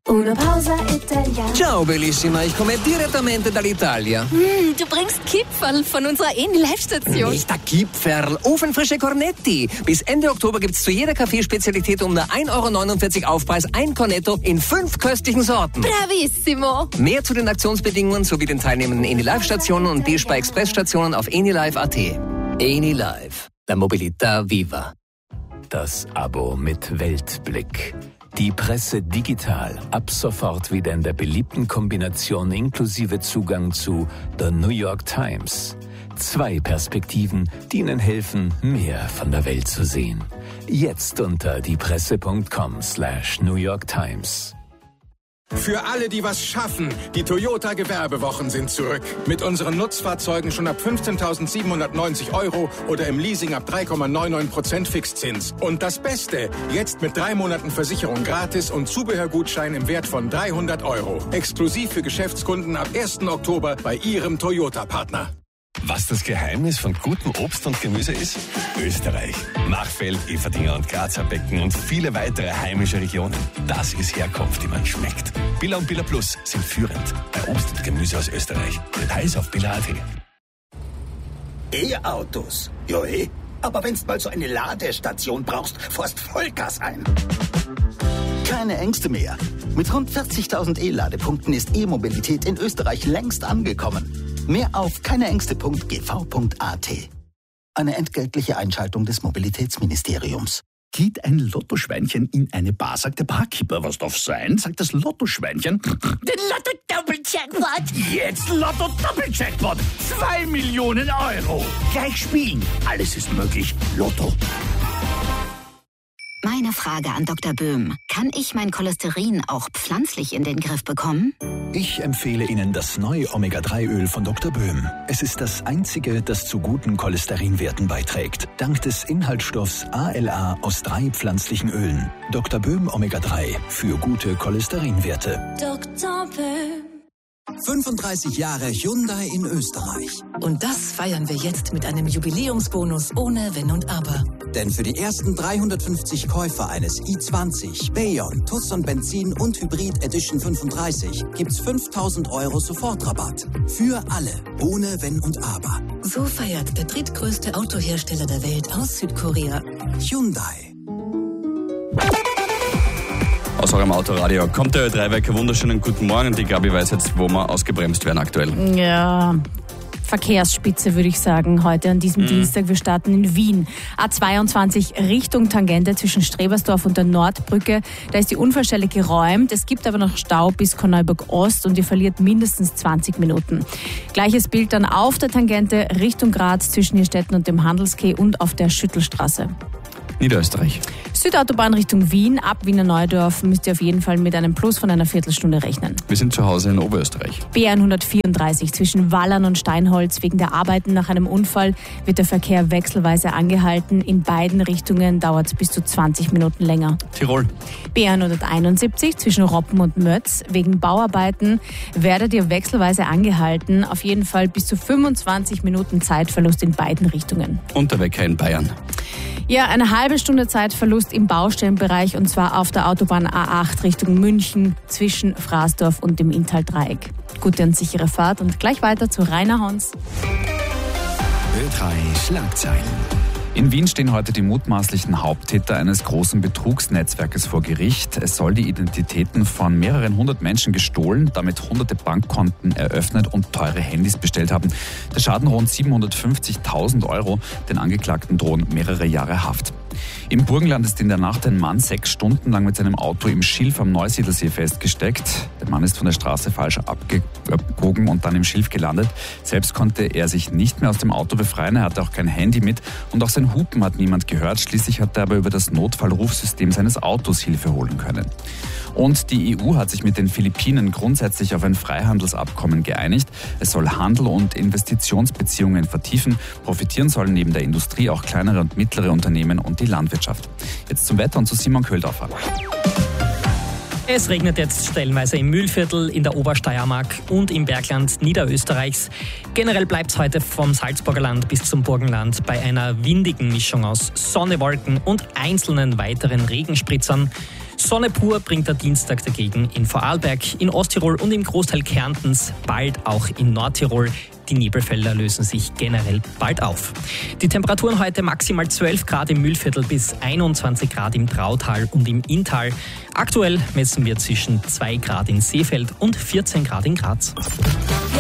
Una pausa italiana. Ciao bellissima, ich komme direttamente dall'Italia. Du bringst Kipferl von unserer Eni-Live-Station. Nicht der Kipferl, ofenfrische Cornetti. Bis Ende Oktober gibt's zu jeder Kaffeespezialität um nur 1,49 € Aufpreis ein Cornetto in 5 köstlichen Sorten. Bravissimo. Mehr zu den Aktionsbedingungen sowie den teilnehmenden Eni-Live-Stationen und D-Spar-Express-Stationen auf enilive.at. Eni-Live, la mobilità viva. Das Abo mit Weltblick. Die Presse digital, ab sofort wieder in der beliebten Kombination inklusive Zugang zu The New York Times. 2 Perspektiven, die Ihnen helfen, mehr von der Welt zu sehen. Jetzt unter diepresse.com/New York Times. Für alle, die was schaffen, die Toyota Gewerbewochen sind zurück. Mit unseren Nutzfahrzeugen schon ab 15.790 € oder im Leasing ab 3,99% Fixzins. Und das Beste, jetzt mit 3 Monaten Versicherung gratis und Zubehörgutschein im Wert von 300 €. Exklusiv für Geschäftskunden ab 1. Oktober bei Ihrem Toyota-Partner. Was das Geheimnis von gutem Obst und Gemüse ist? Österreich. Machfeld, Everdinger und Grazer Becken und viele weitere heimische Regionen. Das ist Herkunft, die man schmeckt. Billa und Billa Plus sind führend bei Obst und Gemüse aus Österreich. Details auf billa.at. E-Autos? Ja, aber wenn's mal so eine Ladestation brauchst, fährst Vollgas ein. Keine Ängste mehr. Mit rund 40.000 E-Ladepunkten ist E-Mobilität in Österreich längst angekommen. Mehr auf keineängste.gv.at. Eine entgeltliche Einschaltung des Mobilitätsministeriums. Geht ein Lottoschweinchen in eine Bar, sagt der Barkeeper, was darf sein? Sagt das Lottoschweinchen, den Lotto-Doppel-Jackpot. Jetzt Lotto-Doppel-Jackpot. 2 Millionen €. Gleich spielen. Alles ist möglich. Lotto. Meine Frage an Dr. Böhm. Kann ich mein Cholesterin auch pflanzlich in den Griff bekommen? Ich empfehle Ihnen das neue Omega-3-Öl von Dr. Böhm. Es ist das einzige, das zu guten Cholesterinwerten beiträgt. Dank des Inhaltsstoffs ALA aus 3 pflanzlichen Ölen. Dr. Böhm Omega-3 für gute Cholesterinwerte. Dr. Böhm. 35 Jahre Hyundai in Österreich. Und das feiern wir jetzt mit einem Jubiläumsbonus ohne Wenn und Aber. Denn für die ersten 350 Käufer eines i20, Bayon, Tucson Benzin und Hybrid Edition 35 gibt's 5.000 € Sofortrabatt. Für alle, ohne Wenn und Aber. So feiert der drittgrößte Autohersteller der Welt aus Südkorea. Hyundai. Aus eurem Autoradio kommt der Ö3-Wecker. Wunderschönen guten Morgen. Und die Gabi weiß jetzt, wo wir ausgebremst werden aktuell. Ja, Verkehrsspitze würde ich sagen, heute an diesem Dienstag. Wir starten in Wien. A22 Richtung Tangente zwischen Strebersdorf und der Nordbrücke. Da ist die Unfallstelle geräumt. Es gibt aber noch Stau bis Korneuburg Ost und ihr verliert mindestens 20 Minuten. Gleiches Bild dann auf der Tangente Richtung Graz zwischen Hirstetten und dem Handelskeh und auf der Schüttelstraße. Niederösterreich. Südautobahn Richtung Wien, ab Wiener Neudorf müsst ihr auf jeden Fall mit einem Plus von einer Viertelstunde rechnen. Wir sind zu Hause in Oberösterreich. B134 zwischen Wallern und Steinholz. Wegen der Arbeiten nach einem Unfall wird der Verkehr wechselweise angehalten. In beiden Richtungen dauert es bis zu 20 Minuten länger. Tirol. B171 zwischen Roppen und Mötz. Wegen Bauarbeiten werdet ihr wechselweise angehalten. Auf jeden Fall bis zu 25 Minuten Zeitverlust in beiden Richtungen. Und der Wecker in Bayern. Ja, eine halbe Stunde Zeitverlust im Baustellenbereich und zwar auf der Autobahn A8 Richtung München zwischen Fraßdorf und dem Inntal-Dreieck. Gute und sichere Fahrt und gleich weiter zu Rainer Hons. Ö3 Schlagzeilen. In Wien stehen heute die mutmaßlichen Haupttäter eines großen Betrugsnetzwerkes vor Gericht. Es soll die Identitäten von mehreren hundert Menschen gestohlen, damit hunderte Bankkonten eröffnet und teure Handys bestellt haben. Der Schaden rund 750.000 €. Den Angeklagten drohen mehrere Jahre Haft. Im Burgenland ist in der Nacht ein Mann 6 Stunden lang mit seinem Auto im Schilf am Neusiedlersee festgesteckt. Der Mann ist von der Straße falsch abgebogen und dann im Schilf gelandet. Selbst konnte er sich nicht mehr aus dem Auto befreien. Er hatte auch kein Handy mit und auch sein Hupen hat niemand gehört. Schließlich hat er aber über das Notfallrufsystem seines Autos Hilfe holen können. Und die EU hat sich mit den Philippinen grundsätzlich auf ein Freihandelsabkommen geeinigt. Es soll Handel und Investitionsbeziehungen vertiefen. Profitieren sollen neben der Industrie auch kleinere und mittlere Unternehmen und die Landwirtschaft. Jetzt zum Wetter und zu Simon Köldorfer. Es regnet jetzt stellenweise im Mühlviertel, in der Obersteiermark und im Bergland Niederösterreichs. Generell bleibt es heute vom Salzburger Land bis zum Burgenland bei einer windigen Mischung aus Sonne, Wolken und einzelnen weiteren Regenspritzern. Sonne pur bringt der Dienstag dagegen in Vorarlberg, in Osttirol und im Großteil Kärntens, bald auch in Nordtirol. Die Nebelfelder lösen sich generell bald auf. Die Temperaturen heute maximal 12 Grad im Mühlviertel bis 21 Grad im Trautal und im Inntal. Aktuell messen wir zwischen 2 Grad in Seefeld und 14 Grad in Graz.